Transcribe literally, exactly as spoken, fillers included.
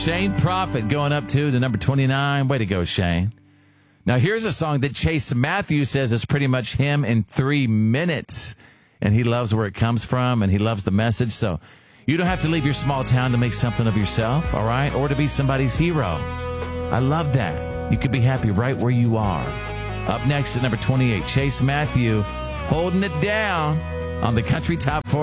Shane Prophet going up to the number twenty-nine. Way to go, Shane. Now, here's a song that Chase Matthews says is pretty much him in three minutes. And he loves where it comes from, and he loves the message. So you don't have to leave your small town to make something of yourself, all right? Or to be somebody's hero. I love that. You could be happy right where you are. Up next at number twenty-eight, Chase Matthew holding it down on the Country Top forty.